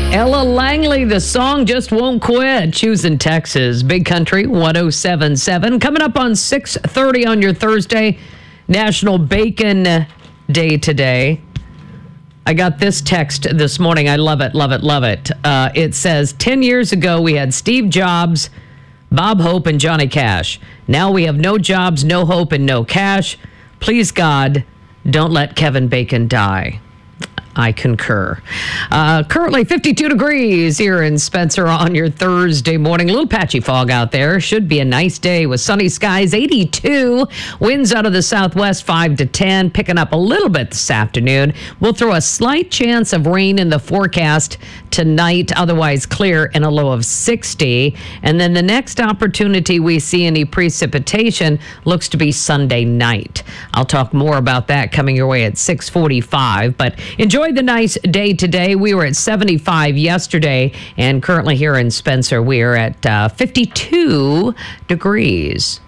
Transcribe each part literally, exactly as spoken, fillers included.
Ella Langley, the song just won't quit. Choosing Texas, Big Country one oh seven point seven. Coming up on six thirty on your Thursday, National Bacon Day today. I got this text this morning. I love it, love it, love it. Uh, it says, ten years ago, we had Steve Jobs, Bob Hope, and Johnny Cash. Now we have no Jobs, no Hope, and no Cash. Please, God, don't let Kevin Bacon die. I concur. Uh, currently fifty-two degrees here in Spencer on your Thursday morning. A little patchy fog out there. Should be a nice day with sunny skies. eighty-two. Winds out of the southwest five to ten. Picking up a little bit this afternoon. We'll throw a slight chance of rain in the forecast tonight. Otherwise clear and a low of sixty. And then the next opportunity we see any precipitation looks to be Sunday night. I'll talk more about that coming your way at six forty-five. But enjoy the nice day today. We were at seventy-five yesterday, and currently here in Spencer, we are at uh, fifty-two degrees.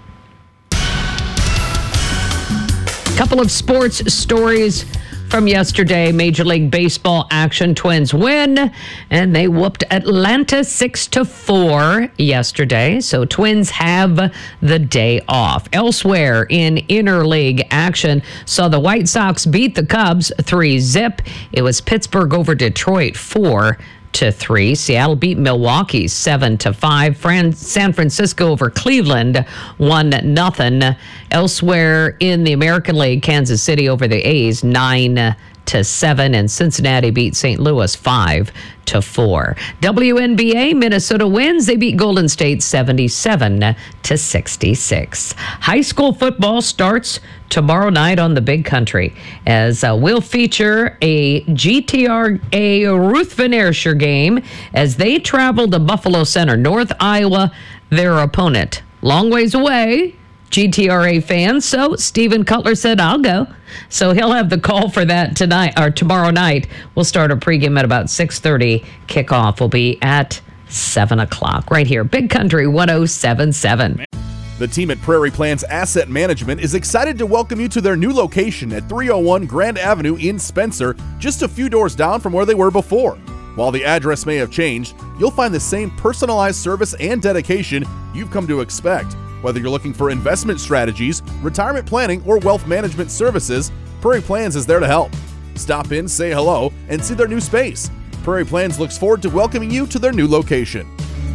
Couple of sports stories from yesterday. Major League Baseball action. Twins win, and they whooped Atlanta six to four yesterday. So Twins have the day off. Elsewhere in interleague action, saw the White Sox beat the Cubs three zip. It was Pittsburgh over Detroit four to three. Seattle beat Milwaukee seven to five. Fran- San Francisco over Cleveland one nothing. Elsewhere in the American League, Kansas City over the A's nine to seven, and Cincinnati beat Saint Louis five to four. W N B A, Minnesota wins. They beat Golden State seventy-seven to sixty-six. High school football starts tomorrow night on the Big Country, as uh, we'll feature a G T R A Ruth Van Aerscher game as they travel to Buffalo Center, North Iowa, their opponent. Long ways away, G T R A fans. So Stephen Cutler said, I'll go. So he'll have the call for that tonight or tomorrow night. We'll start a pregame at about six thirty. Kickoff will be at seven o'clock right here. Big Country one oh seven point seven. The team at Prairie Plans Asset Management is excited to welcome you to their new location at three oh one Grand Avenue in Spencer, just a few doors down from where they were before. While the address may have changed, you'll find the same personalized service and dedication you've come to expect. Whether you're looking for investment strategies, retirement planning, or wealth management services, Prairie Plans is there to help. Stop in, say hello, and see their new space. Prairie Plans looks forward to welcoming you to their new location.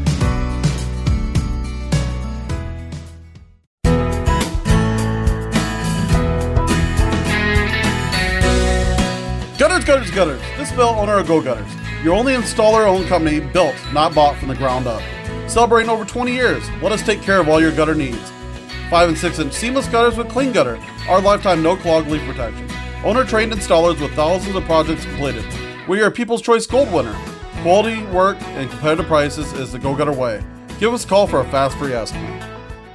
Gutters, gutters, gutters. This is Bill, owner of Go Gutters. Your only installer-owned company, built, not bought from the ground up. Celebrating over twenty years, let us take care of all your gutter needs. five and six inch seamless gutters with Clean Gutter, our lifetime no-clog leak protection. Owner-trained installers with thousands of projects completed. We are People's Choice Gold winner. Quality, work, and competitive prices is the Go Gutter way. Give us a call for a fast free estimate.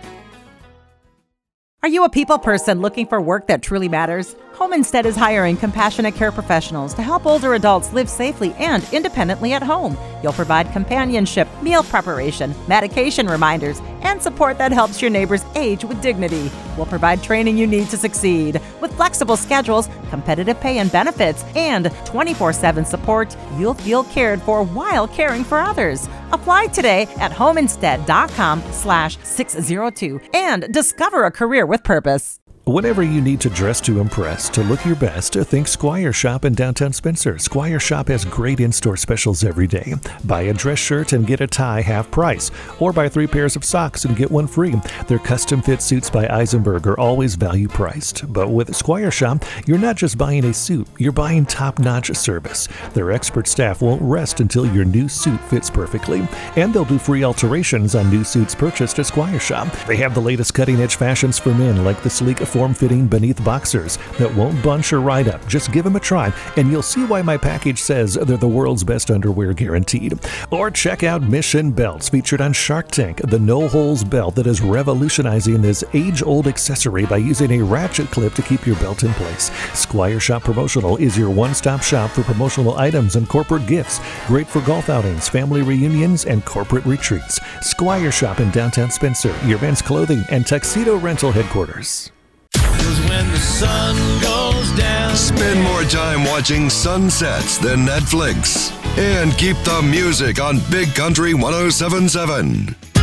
Are you a people person looking for work that truly matters? Home Instead is hiring compassionate care professionals to help older adults live safely and independently at home. You'll provide companionship, meal preparation, medication reminders, and support that helps your neighbors age with dignity. We'll provide training you need to succeed. With flexible schedules, competitive pay and benefits, and twenty-four seven support, you'll feel cared for while caring for others. Apply today at homeinstead.com slash 602 and discover a career with purpose. Whatever you need to dress to impress, to look your best, think Squire Shop in downtown Spencer. Squire Shop has great in-store specials every day. Buy a dress shirt and get a tie half price, or buy three pairs of socks and get one free. Their custom-fit suits by Eisenberg are always value-priced. But with Squire Shop, you're not just buying a suit, you're buying top-notch service. Their expert staff won't rest until your new suit fits perfectly, and they'll do free alterations on new suits purchased at Squire Shop. They have the latest cutting-edge fashions for men, like the sleek form-fitting beneath boxers that won't bunch or ride up. Just give them a try, and you'll see why my package says they're the world's best underwear guaranteed. Or check out Mission Belts, featured on Shark Tank, the no-holes belt that is revolutionizing this age-old accessory by using a ratchet clip to keep your belt in place. Squire Shop Promotional is your one-stop shop for promotional items and corporate gifts. Great for golf outings, family reunions, and corporate retreats. Squire Shop in downtown Spencer, your men's clothing and tuxedo rental headquarters. When the sun goes down, spend more time watching sunsets than Netflix. And keep the music on Big Country one oh seven point seven.